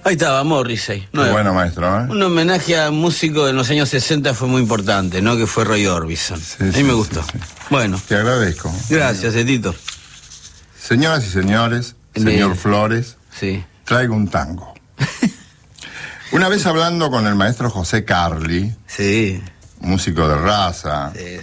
Ahí estaba, Morrissey. Qué bueno, maestro, ¿eh? Un homenaje a un músico de los años 60 fue muy importante, ¿no? Que fue Roy Orbison. Sí, a mí sí, me gustó. sí. Bueno. Te agradezco. Gracias, Tito. Señoras y señores, señor Flores, sí. Traigo un tango. Una vez hablando con el maestro José Carli, sí, músico de raza, sí.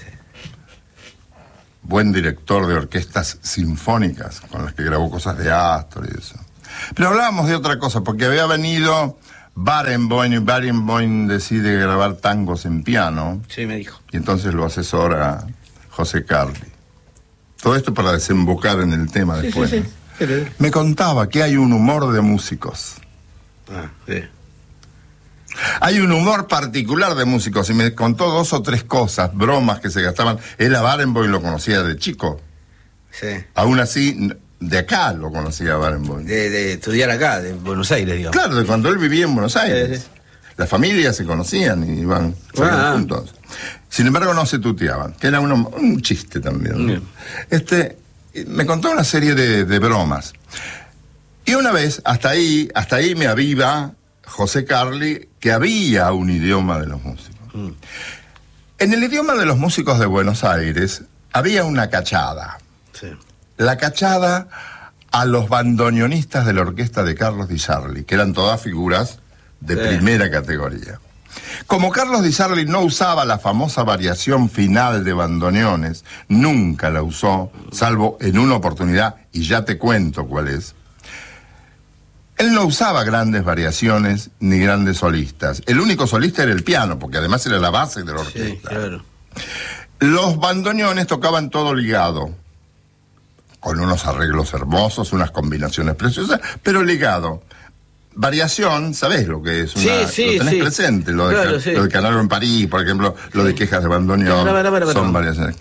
buen director de orquestas sinfónicas, con las que grabó cosas de Astor y eso. Pero hablábamos de otra cosa, porque había venido Barenboim, y Barenboim decide grabar tangos en piano. Sí, me dijo. Y entonces lo asesora José Carli. Todo esto para desembocar en el tema después. Sí. Me contaba que hay un humor de músicos. Sí. Hay un humor particular de músicos, y me contó 2 o 3 cosas, bromas que se gastaban. Él a Barenboim lo conocía de chico. Sí. Aún así, de acá lo conocía a Barenboim. De estudiar acá, de Buenos Aires, digamos. Claro, de cuando él vivía en Buenos Aires. Sí. Las familias se conocían y iban juntos. Sin embargo, no se tuteaban, que era un chiste también. Me contó una serie de bromas. Y una vez, hasta ahí me aviva José Carli, que había un idioma de los músicos. En el idioma de los músicos de Buenos Aires había una cachada. Sí. La cachada a los bandoneonistas de la orquesta de Carlos Di Sarli, que eran todas figuras de primera categoría. Como Carlos Di Sarli no usaba la famosa variación final de bandoneones, nunca la usó, salvo en una oportunidad, y ya te cuento cuál es. Él no usaba grandes variaciones ni grandes solistas. El único solista era el piano, porque además era la base de la orquesta. Sí, claro. Los bandoneones tocaban todo ligado, con unos arreglos hermosos, unas combinaciones preciosas, pero ligado. Variación, ¿sabés lo que es? Sí, lo tenés presente, lo de Canaro en París, por ejemplo, lo de Quejas de Bandoneón, son variaciones.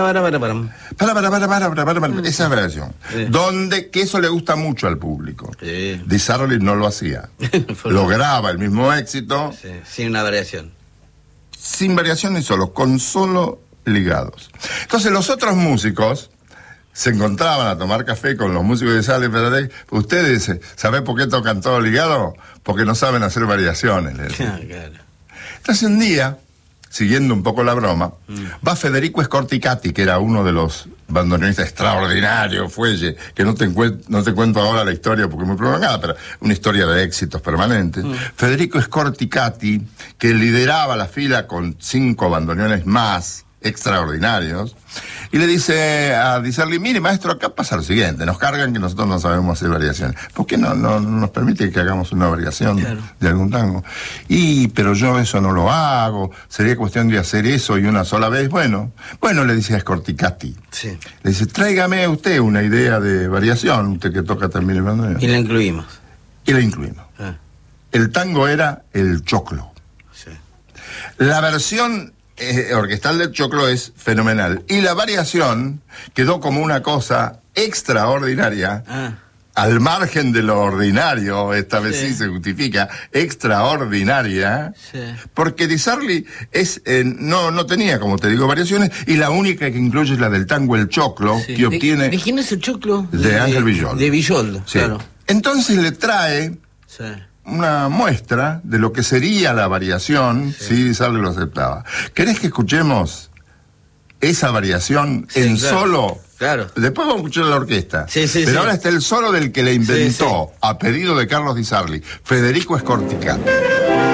Esa es variación. Que eso le gusta mucho al público. Sí. Di Sarli no lo hacía. Lograba el mismo éxito. Sí, sin una variación. Sin variación ni solo, con solo ligados. Entonces los otros músicos se encontraban a tomar café con los músicos de Sarli. Ustedes, ¿saben por qué tocan todo ligado? Porque no saben hacer variaciones. Claro. Entonces un día, siguiendo un poco la broma, va Federico Scorticati, que era uno de los bandoneonistas extraordinarios, Fuelle, que no te cuento ahora la historia porque es muy prolongada, pero una historia de éxitos permanentes. Federico Scorticati, que lideraba la fila con 5 bandoneones más extraordinarios, y le dice a Di Sarli: mire, maestro, acá pasa lo siguiente, nos cargan que nosotros no sabemos hacer variaciones. ¿Por qué no nos permite que hagamos una variación de algún tango? Pero yo eso no lo hago, sería cuestión de hacer eso y una sola vez. Bueno, le dice a Scorticati. Sí. Le dice: tráigame usted una idea de variación, usted que toca también el bandoneón. Y la incluimos. El tango era el choclo. Sí. La versión orquestal del choclo es fenomenal, y la variación quedó como una cosa extraordinaria, al margen de lo ordinario, esta vez sí se justifica, extraordinaria, porque Di Sarli no tenía, como te digo, variaciones, y la única que incluye es la del tango El Choclo, que obtiene... ¿De quién es el choclo? De Ángel Villoldo. De Villoldo, claro. Entonces le trae una muestra de lo que sería la variación si Di Sarli lo aceptaba. ¿Querés que escuchemos esa variación en solo? Claro. Después vamos a escuchar la orquesta. Pero ahora está el solo del que le inventó, a pedido de Carlos Di Sarli, Federico Scorticati.